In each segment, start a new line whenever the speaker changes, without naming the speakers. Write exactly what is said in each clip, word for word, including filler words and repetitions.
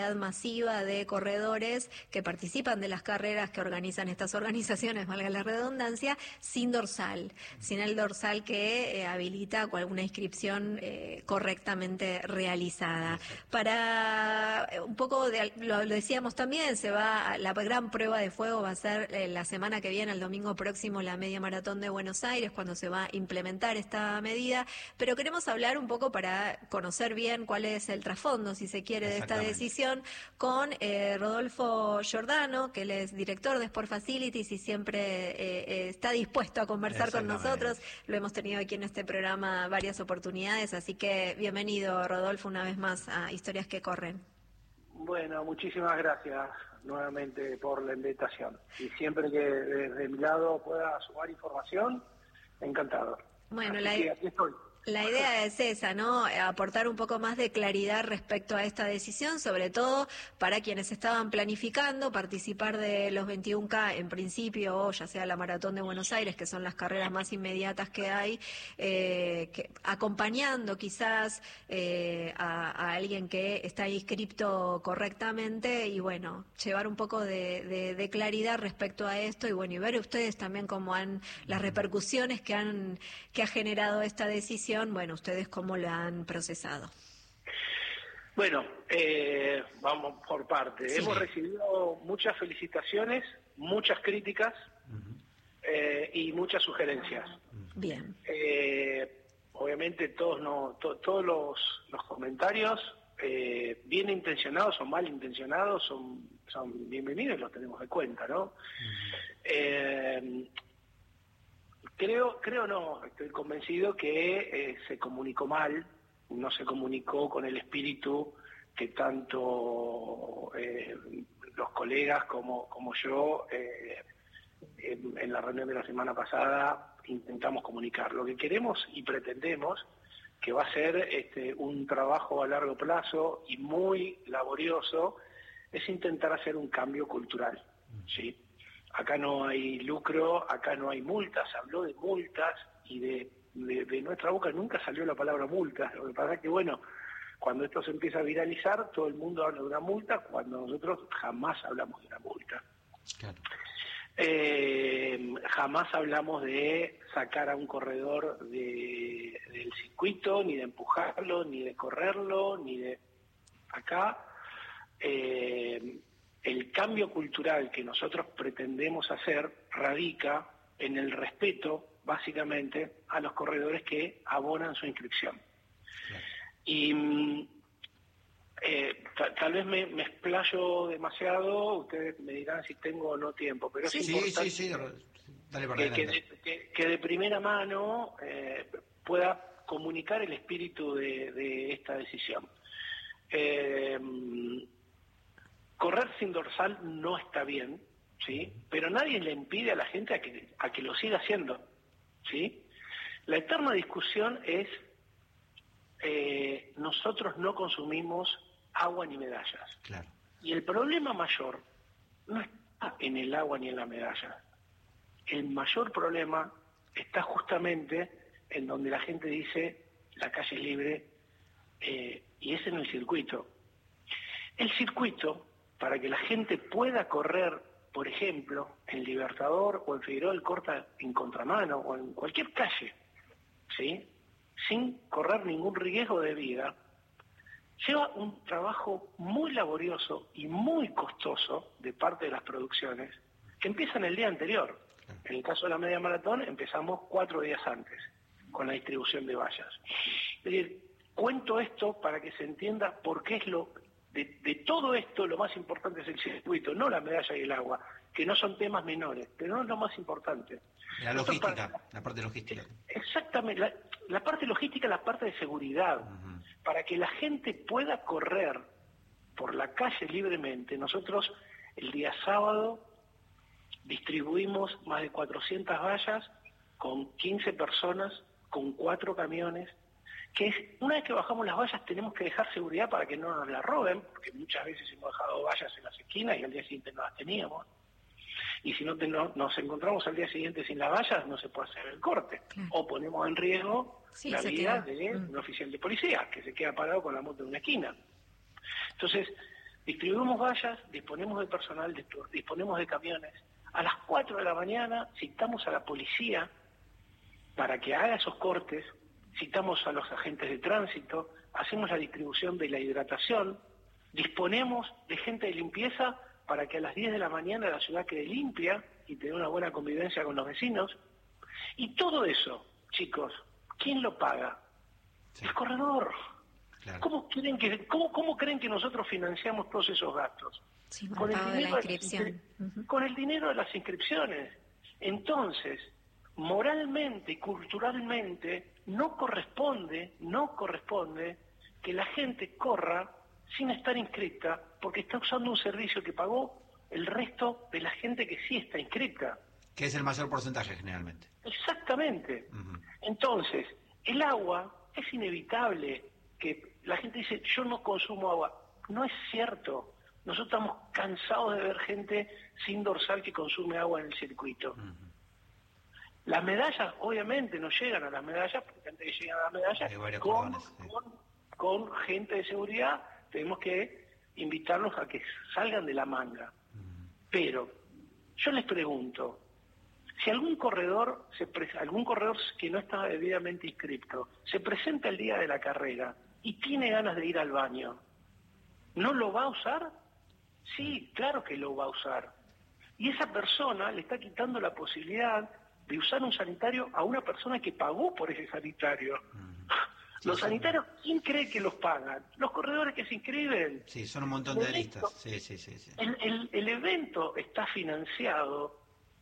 masiva de corredores que participan de las carreras que organizan estas organizaciones, valga la redundancia, sin dorsal, sin el dorsal que eh, habilita alguna inscripción eh, correctamente realizada. Para eh, un poco, de, lo, lo decíamos también, se va la gran prueba de fuego va a ser eh, la semana que viene, el domingo próximo, la media maratón de Buenos Aires, cuando se va a implementar esta medida, pero queremos hablar un poco para conocer bien cuál es el trasfondo, si se quiere, de esta decisión, con eh, Rodolfo Giordano, que él es director de Sport Facilities y siempre eh, eh, está dispuesto a conversar con nosotros. Lo hemos tenido aquí en este programa varias oportunidades, así que bienvenido, Rodolfo, una vez más a Historias que Corren.
Bueno, muchísimas gracias nuevamente por la invitación. Y siempre que desde mi lado pueda sumar información, encantado.
Bueno,
así
la...
que aquí estoy.
La idea es esa, ¿no? Aportar un poco más de claridad respecto a esta decisión, sobre todo para quienes estaban planificando participar de los veintiún K en principio, o ya sea la Maratón de Buenos Aires, que son las carreras más inmediatas que hay, eh, que, acompañando quizás eh, a, a alguien que está inscripto correctamente y, bueno, llevar un poco de, de, de claridad respecto a esto y, bueno, y ver ustedes también cómo han, las repercusiones que han, que ha generado esta decisión. Bueno, ¿ustedes cómo la han procesado?
Bueno, eh, vamos por partes. Sí. Hemos recibido muchas felicitaciones, muchas críticas uh-huh. eh, y muchas sugerencias.
Bien.
Eh, obviamente todos no, to, todos los, los comentarios, eh, bien intencionados o mal intencionados, son, son bienvenidos y los tenemos en cuenta, ¿no? Uh-huh. Eh, Creo, creo no, estoy convencido que eh, se comunicó mal, no se comunicó con el espíritu que tanto eh, los colegas como, como yo eh, en, en la reunión de la semana pasada intentamos comunicar. Lo que queremos y pretendemos, que va a ser este, un trabajo a largo plazo y muy laborioso, es intentar hacer un cambio cultural, ¿sí? Acá no hay lucro, acá no hay multas, se habló de multas y de, de, de nuestra boca nunca salió la palabra multas. Lo que pasa es que, bueno, cuando esto se empieza a viralizar, todo el mundo habla de una multa, cuando nosotros jamás hablamos de una multa. Claro. Eh, jamás hablamos de sacar a un corredor de, del circuito, ni de empujarlo, ni de correrlo, ni de... Acá... Eh, el cambio cultural que nosotros pretendemos hacer radica en el respeto, básicamente, a los corredores que abonan su inscripción. Claro. Y eh, ta, tal vez me, me explayo demasiado, ustedes me dirán si tengo o no tiempo, pero
sí,
es
sí,
importante
sí, sí. Dale por
que, que, de, que, que de primera mano eh, pueda comunicar el espíritu de, de esta decisión. Eh, Correr sin dorsal no está bien, ¿sí? Pero nadie le impide a la gente a que, a que lo siga haciendo, ¿sí? La eterna discusión es, eh, nosotros no consumimos agua ni medallas.
Claro.
Y el problema mayor no está en el agua ni en la medalla. El mayor problema está justamente en donde la gente dice, la calle es libre, eh, y es en el circuito. El circuito... para que la gente pueda correr, por ejemplo, en Libertador o en Figueroa del Corta en contramano o en cualquier calle, ¿sí? Sin correr ningún riesgo de vida, lleva un trabajo muy laborioso y muy costoso de parte de las producciones que empiezan el día anterior. En el caso de la media maratón empezamos cuatro días antes con la distribución de vallas. Es decir, cuento esto para que se entienda por qué es lo... De, de todo esto, lo más importante es el circuito, no la medalla y el agua, que no son temas menores, pero no es lo más importante.
La logística, para, la parte logística.
Exactamente, la, la parte logística, la parte de seguridad, uh-huh. Para que la gente pueda correr por la calle libremente. Nosotros el día sábado distribuimos más de cuatrocientas vallas con quince personas, con cuatro camiones, que es, una vez que bajamos las vallas tenemos que dejar seguridad para que no nos la roben, porque muchas veces hemos dejado vallas en las esquinas y al día siguiente no las teníamos. Y si no, te, no nos encontramos al día siguiente sin las vallas, no se puede hacer el corte. Claro. O ponemos en riesgo sí, la vida queda. de mm. un oficial de policía, que se queda parado con la moto en una esquina. Entonces, Distribuimos vallas, disponemos de personal, disponemos de camiones. A las cuatro de la mañana citamos a la policía para que haga esos cortes, citamos a los agentes de tránsito, hacemos la distribución de la hidratación, disponemos de gente de limpieza para que a las diez de la mañana la ciudad quede limpia y tener una buena convivencia con los vecinos. Y todo eso, chicos, ¿quién lo paga? Sí. El corredor. Claro. ¿Cómo, creen que, cómo, ¿Cómo creen que nosotros financiamos todos esos gastos?
Sí, con, el de la inscripción.
De las, uh-huh. con el dinero de las inscripciones. Entonces, moralmente y culturalmente no corresponde, no corresponde que la gente corra sin estar inscrita porque está usando un servicio que pagó el resto de la gente que sí está inscrita.
Que es el mayor porcentaje generalmente.
Exactamente. Uh-huh. Entonces, el agua es inevitable que la gente dice, yo no consumo agua. No es cierto. Nosotros estamos cansados de ver gente sin dorsal que consume agua en el circuito. Uh-huh. Las medallas, obviamente, no llegan a las medallas, porque antes que llegan a las medallas, con, cordones, sí. con, con gente de seguridad, tenemos que invitarlos a que salgan de la manga. Uh-huh. Pero, yo les pregunto, si algún corredor, se pre- algún corredor que no está debidamente inscrito, se presenta el día de la carrera y tiene ganas de ir al baño, ¿no lo va a usar? Sí, claro que lo va a usar. Y esa persona le está quitando la posibilidad de usar un sanitario a una persona que pagó por ese sanitario. Uh-huh. Sí, los sanitarios, ¿quién cree que los pagan? Los corredores que se inscriben.
Sí, son un montón de listas. Sí, sí, sí, sí.
El, el, el evento está financiado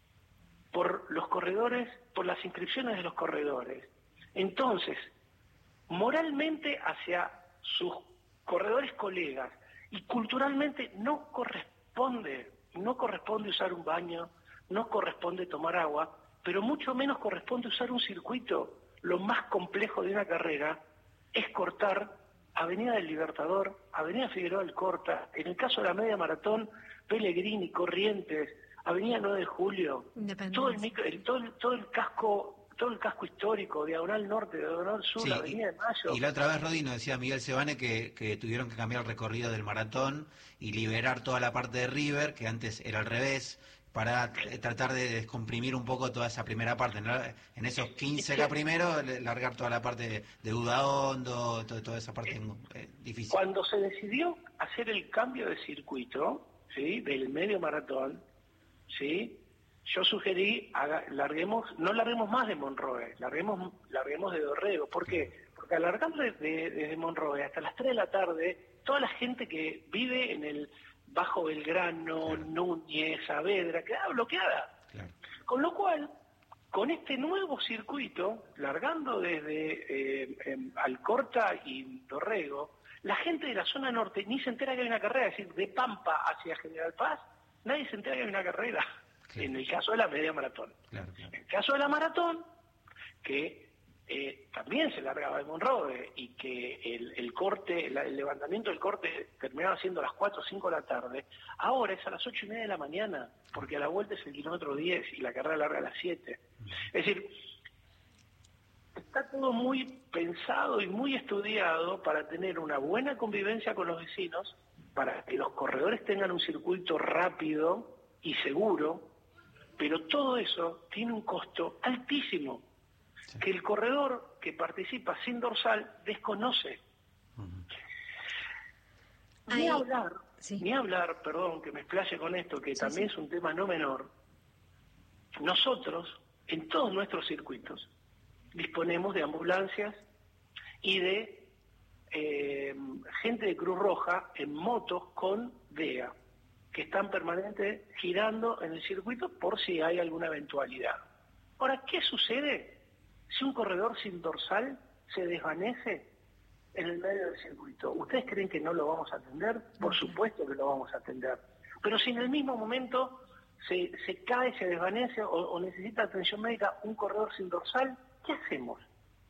por los corredores, por las inscripciones de los corredores. Entonces, moralmente hacia sus corredores colegas y culturalmente no corresponde, no corresponde usar un baño, no corresponde tomar agua, pero mucho menos corresponde usar un circuito. Lo más complejo de una carrera es cortar Avenida del Libertador, Avenida Figueroa Alcorta, en el caso de la media maratón, Pellegrini, Corrientes, Avenida nueve de Julio, todo el, micro, el, todo, el, todo el casco todo el casco histórico, Diagonal Norte, Diagonal Sur,
sí,
la Avenida de Mayo.
Y la otra vez, Rodi, nos decía Miguel Sebane que, que tuvieron que cambiar el recorrido del maratón y liberar toda la parte de River, que antes era al revés, para tratar de descomprimir un poco toda esa primera parte, ¿no? En esos quince K primero, largar toda la parte de, de Udaondo, toda, toda esa parte eh, difícil.
Cuando se decidió hacer el cambio de circuito, ¿sí?, del medio maratón, ¿sí?, yo sugerí, haga, larguemos, no larguemos más de Monroe, larguemos, larguemos de Dorrego. ¿Por qué? Porque alargando desde de, de Monroe hasta las tres de la tarde, toda la gente que vive en el Bajo Belgrano, claro, Núñez, Saavedra, queda bloqueada. Claro. Con lo cual, con este nuevo circuito, largando desde eh, eh, Alcorta y Dorrego, la gente de la zona norte ni se entera que hay una carrera, es decir, de Pampa hacia General Paz, nadie se entera que hay una carrera. Claro. En el caso de la media maratón. Claro, claro. En el caso de la maratón, que eh, también se largaba de Monroe y que el, el corte, el, el levantamiento del corte terminaba siendo a las cuatro o cinco de la tarde, ahora es a las ocho y media de la mañana, porque a la vuelta es el kilómetro diez y la carrera larga a las siete. Es decir, está todo muy pensado y muy estudiado para tener una buena convivencia con los vecinos, para que los corredores tengan un circuito rápido y seguro, pero todo eso tiene un costo altísimo, sí, que el corredor que participa sin dorsal desconoce. Uh-huh. Ni Ay, hablar, sí. ni hablar, perdón, que me explaye con esto, que sí, también sí. es un tema no menor. Nosotros, en todos nuestros circuitos, disponemos de ambulancias y de eh, gente de Cruz Roja en motos con D E A, que están permanentemente girando en el circuito por si hay alguna eventualidad. Ahora, ¿qué sucede si un corredor sin dorsal se desvanece en el medio del circuito? ¿Ustedes creen que no lo vamos a atender? Por supuesto que lo vamos a atender. Pero si en el mismo momento se, se cae, se desvanece o, o necesita atención médica un corredor sin dorsal, ¿qué hacemos?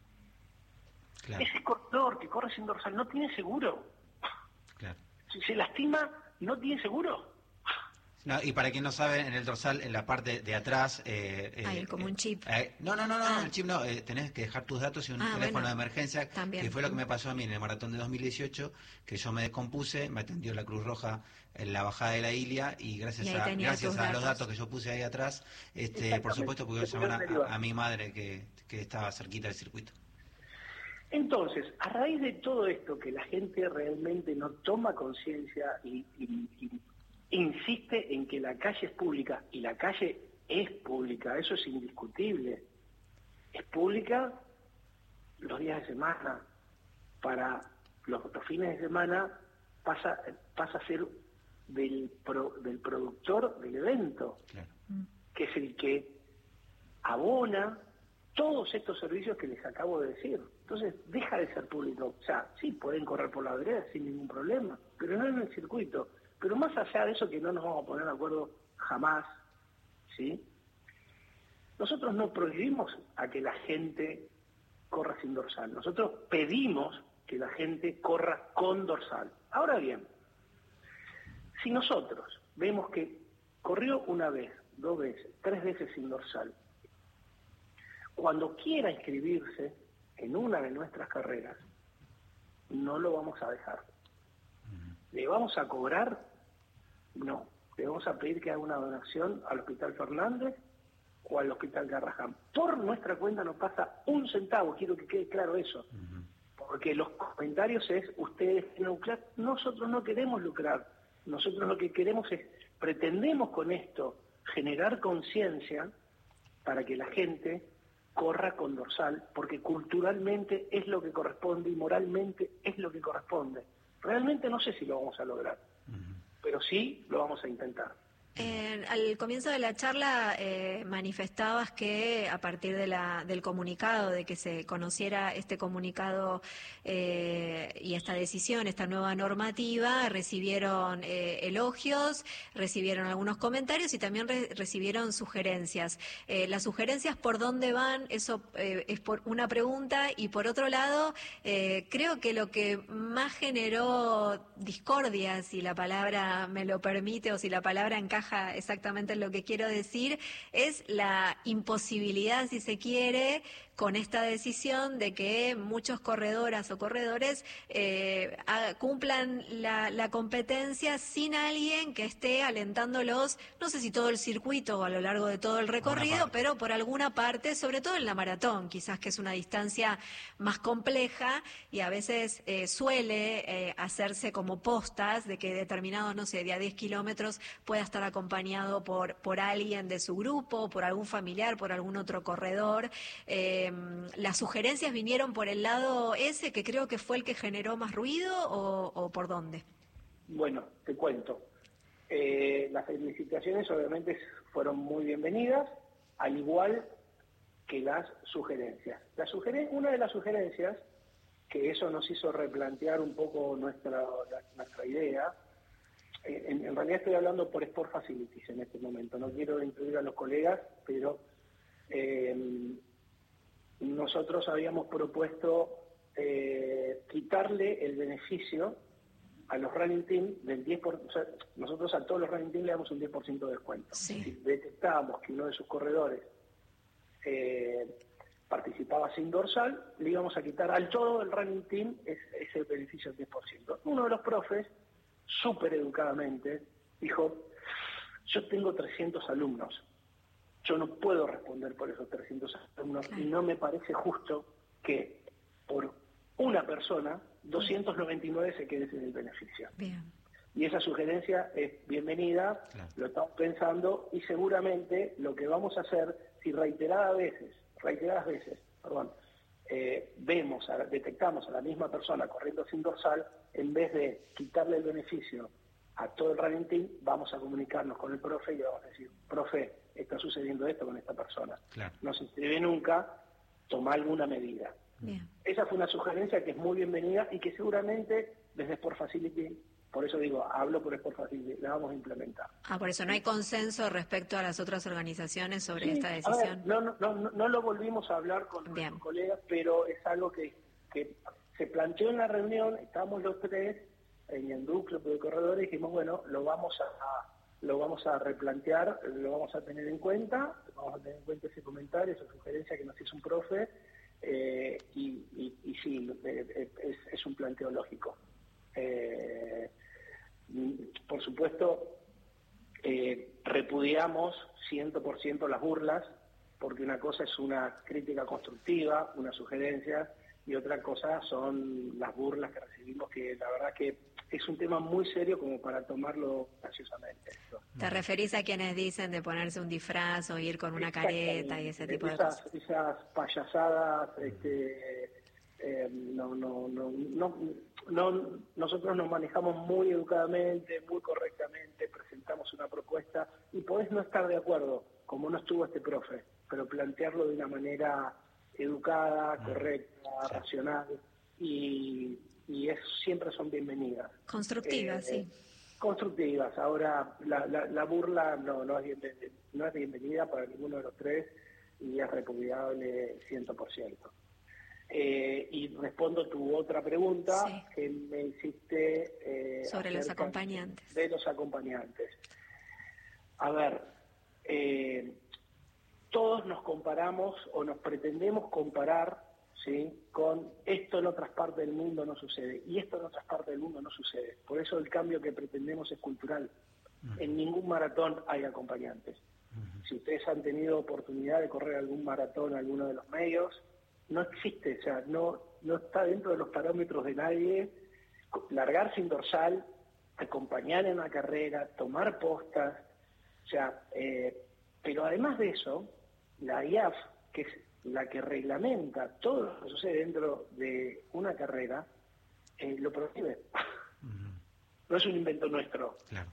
Claro. Ese corredor que corre sin dorsal no tiene seguro. Claro. Si se lastima, no tiene seguro.
No, y para quien no sabe, en el dorsal, en la parte de atrás... Eh,
Hay
eh,
como un chip.
Eh, no, no, no, no,
Ah.
el chip no, eh, tenés que dejar tus datos y un
Ah,
teléfono
bueno.
de emergencia,
También.
que fue lo que me pasó a mí en el maratón de dos mil dieciocho, que yo me descompuse, me atendió la Cruz Roja en la bajada de la Ilia, y gracias
Y ahí
a
tenía
gracias
tus
a los
datos.
datos que yo puse ahí atrás, este, por
Exactamente.
supuesto pude
Se
llamar
pudieron derivar.
a, a mi madre que, que estaba cerquita del circuito.
Entonces, a raíz de todo esto, que la gente realmente no toma conciencia y, y- y insiste en que la calle es pública, y la calle es pública, eso es indiscutible, es pública los días de semana, para los, los fines de semana pasa, pasa a ser del, pro- del productor del evento,
Claro.
que es el que abona todos estos servicios que les acabo de decir. Entonces, deja de ser público. O sea, sí, pueden correr por la vereda sin ningún problema, pero no en el circuito. Pero más allá de eso, que no nos vamos a poner de acuerdo jamás, ¿sí? Nosotros no prohibimos a que la gente corra sin dorsal. Nosotros pedimos que la gente corra con dorsal. Ahora bien, si nosotros vemos que corrió una vez, dos veces, tres veces sin dorsal, cuando quiera inscribirse en una de nuestras carreras, no lo vamos a dejar. ¿Le vamos a cobrar? No. Le vamos a pedir que haga una donación al Hospital Fernández o al Hospital Garrahan. Por nuestra cuenta no pasa un centavo, quiero que quede claro eso. Porque los comentarios es, ustedes quieren lucrar, nosotros no queremos lucrar. Nosotros lo que queremos es, pretendemos con esto generar conciencia para que la gente corra con dorsal, porque culturalmente es lo que corresponde y moralmente es lo que corresponde. Realmente no sé si lo vamos a lograr, pero sí lo vamos a intentar.
Eh, al comienzo de la charla eh, manifestabas que a partir de la, del comunicado, de que se conociera este comunicado eh, y esta decisión, esta nueva normativa, recibieron eh, elogios, recibieron algunos comentarios y también re- recibieron sugerencias. Eh, las sugerencias por dónde van, eso eh, es por una pregunta, y por otro lado, eh, creo que lo que más generó discordia, si la palabra me lo permite o si la palabra encaja exactamente en lo que quiero decir, es la imposibilidad, si se quiere, con esta decisión de que muchos corredoras o corredores eh, ha- cumplan la, la competencia sin alguien que esté alentándolos, no sé si todo el circuito o a lo largo de todo el recorrido,
parte.
pero por alguna parte, sobre todo en la maratón, quizás que es una distancia más compleja y a veces eh, suele eh, hacerse como postas de que determinados, no sé, de a diez kilómetros pueda estar acompañado por, por alguien de su grupo, por algún familiar, por algún otro corredor. Eh, ¿Las sugerencias vinieron por el lado ese, que creo que fue el que generó más ruido, o, o por dónde?
Bueno, te cuento. Eh, las felicitaciones obviamente fueron muy bienvenidas, al igual que las sugerencias. La sugeren- una de las sugerencias, que eso nos hizo replantear un poco nuestra, la- nuestra idea, eh, en, en realidad estoy hablando por Sport Facilities en este momento, no quiero incluir a los colegas, pero eh, nosotros habíamos propuesto eh, quitarle el beneficio a los running team del diez por ciento, o sea, nosotros a todos los running team le damos un diez por ciento de descuento.
Sí.
Si detectábamos que uno de sus corredores eh, participaba sin dorsal, le íbamos a quitar al todo el running team ese, ese beneficio del diez por ciento. Uno de los profes, súper educadamente, dijo, yo tengo trescientos alumnos, yo no puedo responder por esos trescientos alumnos,
Claro.
y no me parece justo que por una persona doscientos noventa y nueve se queden sin el beneficio.
Bien.
Y esa sugerencia es bienvenida,
Claro.
lo estamos pensando, y seguramente lo que vamos a hacer, si reiteradas veces, reiteradas veces, perdón, eh, vemos, a- detectamos a la misma persona corriendo sin dorsal, en vez de quitarle el beneficio a todo el running team, vamos a comunicarnos con el profe y le vamos a decir, profe, está sucediendo esto con esta persona.
Claro.
No se inscribe nunca, toma alguna medida.
Bien.
Esa fue una sugerencia que es muy bienvenida y que seguramente desde Sport Facility, por eso digo, hablo por Sport Facility, la vamos a implementar.
Ah, por eso no hay consenso respecto a las otras organizaciones sobre
Sí,
esta
a ver,
decisión.
no, no, no, no lo volvimos a hablar con
Bien.
nuestros colegas, pero es algo que, que se planteó en la reunión, estábamos los tres en el núcleo de corredores y dijimos, bueno, lo vamos a, lo vamos a replantear, lo vamos a tener en cuenta, vamos a tener en cuenta ese comentario, esa sugerencia que nos hizo un profe, eh, y, y, y sí, eh, es, es un planteo lógico. Eh, por supuesto, eh, repudiamos cien por ciento las burlas, porque una cosa es una crítica constructiva, una sugerencia, y otra cosa son las burlas que recibimos, que la verdad que es un tema muy serio como para tomarlo graciosamente. Esto.
¿Te referís a quienes dicen de ponerse un disfraz o ir con una careta y ese tipo de
esas,
cosas?
Esas payasadas, este, eh, no, no, no, no, no, nosotros nos manejamos muy educadamente, muy correctamente, presentamos una propuesta y podés no estar de acuerdo, como no estuvo este profe, pero plantearlo de una manera educada, correcta, sí. racional, y, y es, siempre son bienvenidas.
Constructivas,
eh,
sí.
Constructivas. Ahora, la, la, la burla no, no, es bienvenida, no es bienvenida para ninguno de los tres y es repudiable cien por ciento. Eh, y respondo tu otra pregunta, sí. que me hiciste... Eh,
sobre los acompañantes.
De los acompañantes. A ver... Eh, todos nos comparamos o nos pretendemos comparar, ¿sí?, con esto en otras partes del mundo no sucede y esto en otras partes del mundo no sucede. Por eso el cambio que pretendemos es cultural. Uh-huh. En ningún maratón hay acompañantes. Uh-huh. Si ustedes han tenido oportunidad de correr algún maratón, alguno de los medios, no existe, o sea, no, no está dentro de los parámetros de nadie largar sin dorsal, acompañar en la carrera, tomar postas, o sea, eh, pero además de eso, la I A F, que es la que reglamenta todo lo que sucede dentro de una carrera, eh, lo prohíbe. Uh-huh. No es un invento nuestro.
Claro.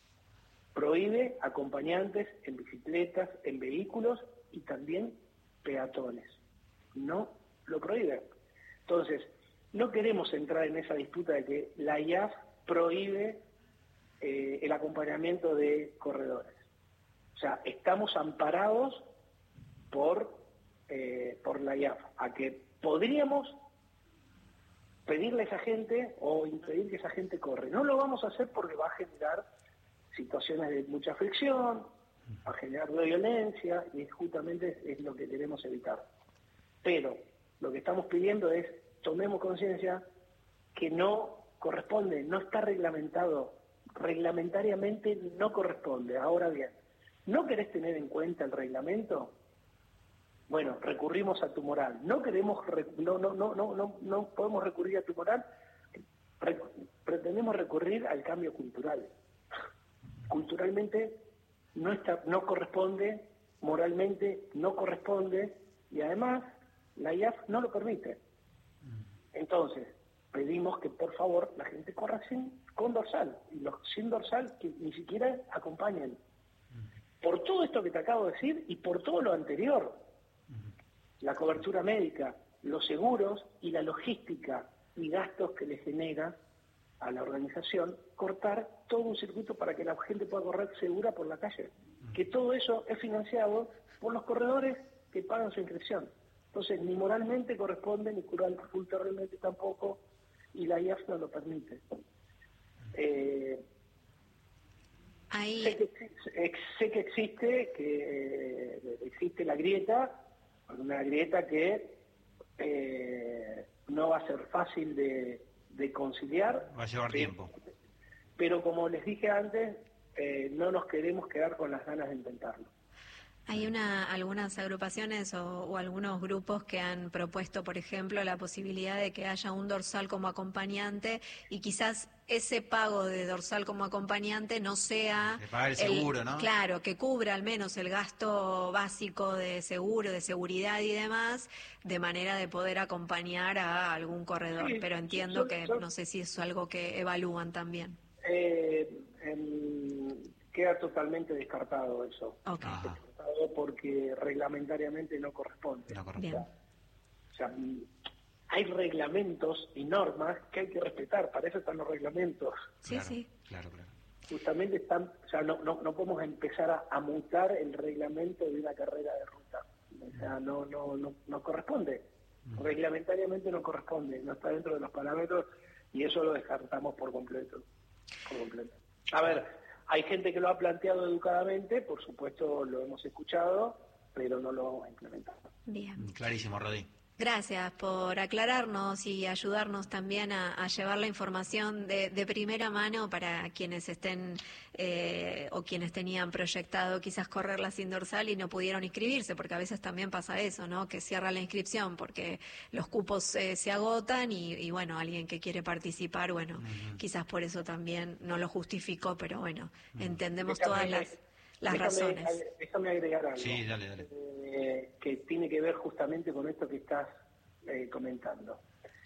Prohíbe acompañantes en bicicletas, en vehículos y también peatones. No lo prohíbe. Entonces, no queremos entrar en esa disputa de que la I A F prohíbe eh, el acompañamiento de corredores. O sea, estamos amparados por, eh, por la I A F, a que podríamos pedirle a esa gente o impedir que esa gente corre. No lo vamos a hacer porque va a generar situaciones de mucha fricción, va a generar violencia, y justamente es lo que queremos evitar. Pero lo que estamos pidiendo es, tomemos conciencia que no corresponde, no está reglamentado, reglamentariamente no corresponde. Ahora bien, ¿no querés tener en cuenta el reglamento? Bueno, recurrimos a tu moral. No queremos, no, no, no, no, no, no podemos recurrir a tu moral. Re, pretendemos recurrir al cambio cultural. Culturalmente no está, no corresponde, moralmente no corresponde, y además la I A F no lo permite. Entonces, pedimos que por favor la gente corra sin, con dorsal, y los sin dorsal que ni siquiera acompañen. Por todo esto que te acabo de decir y por todo lo anterior, la cobertura médica, los seguros y la logística y gastos que le genera a la organización cortar todo un circuito para que la gente pueda correr segura por la calle. Que todo eso es financiado por los corredores que pagan su inscripción. Entonces, ni moralmente corresponde, ni culturalmente tampoco, y la I A F no lo permite. Eh,
Ahí...
sé, que, sé que existe, que eh, existe la grieta, una grieta que eh, no va a ser fácil de, de conciliar.
Va a llevar
pero,
tiempo.
Pero como les dije antes, eh, no nos queremos quedar con las ganas de intentarlo.
Hay una, algunas agrupaciones o, o algunos grupos que han propuesto, por ejemplo, la posibilidad de que haya un dorsal como acompañante y quizás ese pago de dorsal como acompañante no sea...
De pagar el seguro, ¿no?
Claro, que cubra al menos el gasto básico de seguro, de seguridad y demás, de manera de poder acompañar a algún corredor.
Sí,
pero entiendo
son,
que
son,
no sé si es algo que evalúan también.
Eh, en, queda totalmente descartado eso.
Okay.
Porque reglamentariamente no corresponde.
No corresponde.
O sea, hay reglamentos y normas que hay que respetar, para eso están los reglamentos.
Sí,
claro,
sí.
Claro, claro.
Justamente están, o sea, no, no, no podemos empezar a, a mutar el reglamento de una carrera de ruta. O sea, no, no, no, no corresponde. Mm. Reglamentariamente no corresponde, no está dentro de los parámetros y eso lo descartamos por completo. Por completo. A ver, Hay gente que lo ha planteado educadamente, por supuesto lo hemos escuchado, pero no lo vamos a implementar.
Bien.
Clarísimo, Rodi.
Gracias por aclararnos y ayudarnos también a, a llevar la información de, de primera mano para quienes estén eh, o quienes tenían proyectado quizás correr la sin dorsal y no pudieron inscribirse, porque a veces también pasa eso, ¿no? Que cierra la inscripción porque los cupos eh, se agotan y, y bueno, alguien que quiere participar, bueno, uh-huh. quizás por eso también no lo justificó, pero bueno, uh-huh. entendemos déjame, todas las, las
déjame,
razones.
Déjame agregar algo.
Sí, dale, dale.
Eh, que tiene que ver justamente con esto que estás eh, comentando.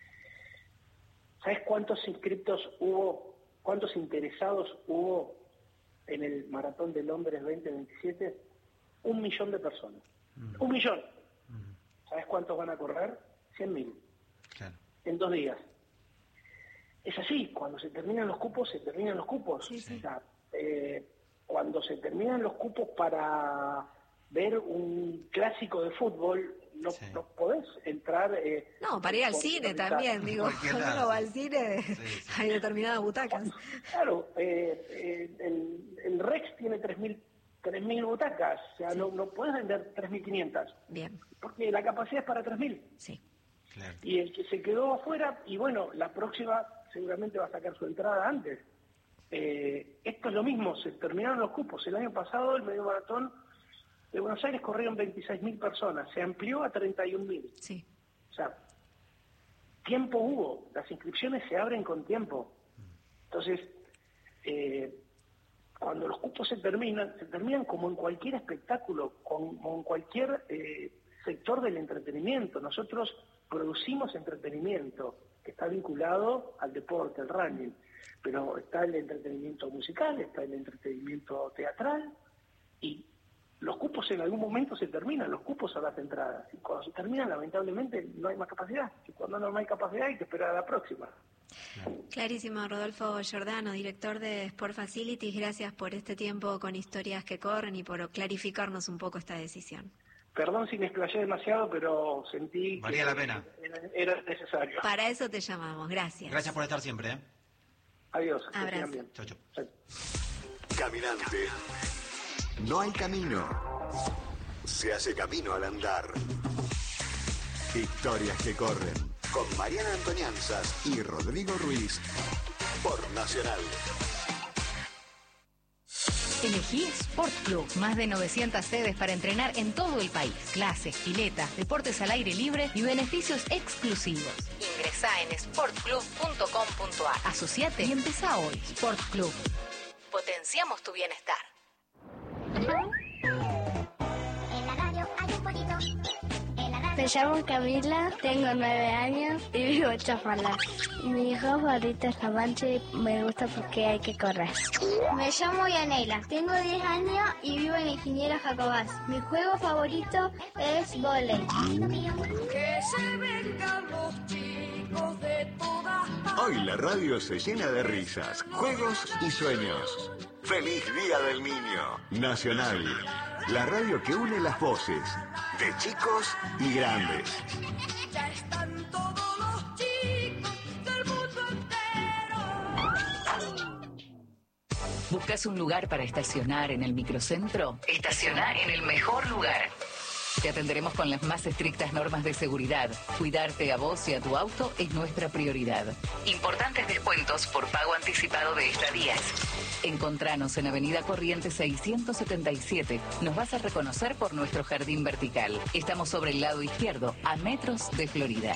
¿Sabes cuántos inscriptos hubo, cuántos interesados hubo en el Maratón de Londres veinte veintisiete? Un millón de personas. Uh-huh. Un millón. Uh-huh. ¿Sabes cuántos van a correr? Cien mil.
Claro.
En dos días. Es así, cuando se terminan los cupos, se terminan los cupos.
Sí, sí.
O sea, eh, cuando se terminan los cupos para ver un clásico de fútbol, no, sí. no podés entrar... Eh,
no, para ir al cine también, digo, cuando uno va al cine sí, sí. hay determinadas butacas.
Claro, eh, eh, el, el Rex tiene tres mil butacas, o sea, sí. no, no podés vender tres mil quinientas.
Bien.
Porque la capacidad es para tres mil.
Sí.
Claro.
Y el que se quedó afuera, y bueno, la próxima seguramente va a sacar su entrada antes. Eh, esto es lo mismo, se terminaron los cupos. El año pasado el medio maratón de Buenos Aires corrieron veintiséis mil personas, se amplió a treinta y un mil.
Sí.
O sea, tiempo hubo, las inscripciones se abren con tiempo. Entonces, eh, cuando los cupos se terminan, se terminan como en cualquier espectáculo, como en cualquier eh, sector del entretenimiento. Nosotros producimos entretenimiento que está vinculado al deporte, al running, pero está el entretenimiento musical, está el entretenimiento teatral, y los cupos en algún momento se terminan, los cupos a las entradas, y cuando se terminan lamentablemente no hay más capacidad, y cuando no hay capacidad hay que esperar a la próxima.
Clarísimo. Rodolfo Giordano, director de Sport Facilities, gracias por este tiempo con Historias que Corren y por clarificarnos un poco esta decisión.
Perdón si me explayé demasiado, pero sentí
valía
que
la pena.
Era necesario.
Para eso te llamamos, gracias.
Gracias por estar siempre. ¿eh?
Adiós.
Abrazo.
Chau, chau.
Caminante. No hay camino. Se hace camino al andar. Historias que corren. Con Mariana Antonianzas y Rodrigo Ruiz. Por Nacional.
Elegí Sport Club, más de novecientas sedes para entrenar en todo el país. Clases, piletas, deportes al aire libre y beneficios exclusivos. Ingresá en sport club punto com punto a r. Asociate y empezá hoy. Sport Club. Potenciamos tu bienestar.
En la radio hay un pollito. Me llamo Camila, tengo nueve años y vivo en Chafalá. Mi hijo favorito es la mancha y me gusta porque hay que correr. Me llamo Yanela, tengo diez años y vivo en Ingeniero Jacobás. Mi juego favorito es vóley.
Que se vengan los chicos de todas partes.
Hoy la radio se llena de risas, juegos y sueños. ¡Feliz Día del Niño! Nacional, la radio que une las voces de chicos y grandes.
Ya están todos los chicos del mundo entero.
¿Buscas un lugar para estacionar en el microcentro? Estacionar en el mejor lugar. Te atenderemos con las más estrictas normas de seguridad. Cuidarte a vos y a tu auto es nuestra prioridad. Importantes descuentos por pago anticipado de estadías. Encontranos en Avenida Corrientes seiscientos setenta y siete. Nos vas a reconocer por nuestro jardín vertical. Estamos sobre el lado izquierdo, a metros de Florida.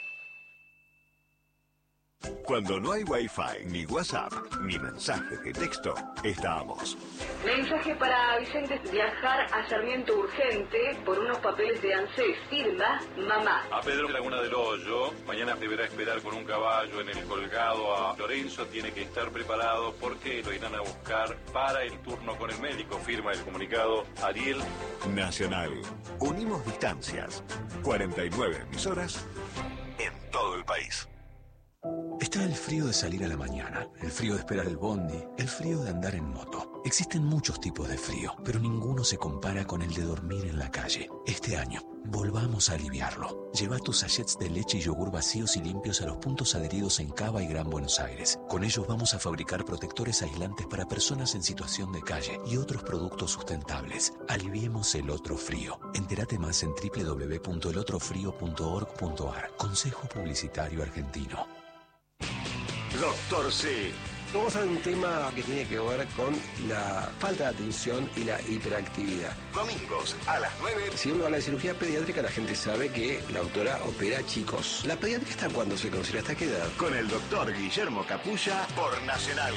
Cuando no hay Wi-Fi, ni WhatsApp, ni mensajes de texto, estamos.
Mensaje para Vicente: viajar a Sarmiento urgente por unos papeles de ANSES. Firma mamá.
A Pedro Laguna del Hoyo, mañana deberá esperar con un caballo en el colgado a Lorenzo. Tiene que estar preparado porque lo irán a buscar para el turno con el médico. Firma el comunicado Ariel.
Nacional. Unimos distancias. cuarenta y nueve emisoras en todo el país.
Está el frío de salir a la mañana, el frío de esperar el bondi, el frío de andar en moto. Existen muchos tipos de frío, pero ninguno se compara con el de dormir en la calle. Este año, Volvamos a aliviarlo. Lleva tus sachets de leche y yogur vacíos y limpios a los puntos adheridos en Cava y Gran Buenos Aires. Con ellos vamos a fabricar protectores aislantes para personas en situación de calle y otros productos sustentables. Aliviemos el otro frío. Entérate más en doble u doble u doble u punto el otro frío punto org punto a r. Consejo Publicitario Argentino.
Doctor C.
Vamos a ver un tema que tiene que ver con la falta de atención y la hiperactividad.
Domingos a las nueve.
Si uno habla de cirugía pediátrica, la gente sabe que la doctora opera chicos. ¿La pediátrica hasta cuándo se considera? ¿Hasta qué edad?
Con el doctor Guillermo Capulla por Nacional.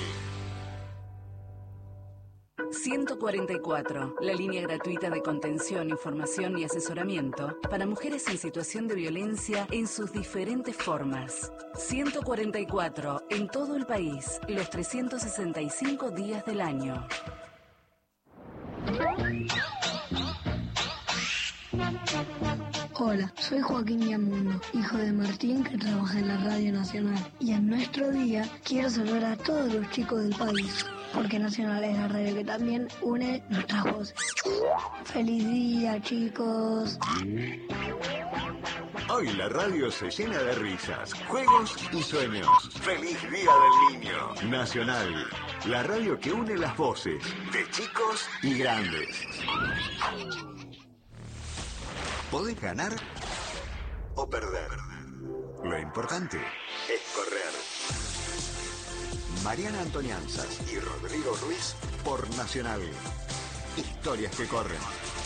ciento cuarenta y cuatro, la línea gratuita de contención, información y asesoramiento para mujeres en situación de violencia en sus diferentes formas. ciento cuarenta y cuatro, en todo el país, los trescientos sesenta y cinco días del año.
Hola, soy Joaquín Yamundo, hijo de Martín que trabaja en la Radio Nacional. Y en nuestro día quiero saludar a todos los chicos del país, porque Nacional es la radio que también une nuestras voces. ¡Feliz día, chicos!
Hoy la radio se llena de risas, juegos y sueños. ¡Feliz Día del Niño! Nacional, la radio que une las voces de chicos y grandes. Podés ganar o perder. Lo importante es correr. Mariana Antonianzas y Rodrigo Ruiz por Nacional. Historias que corren.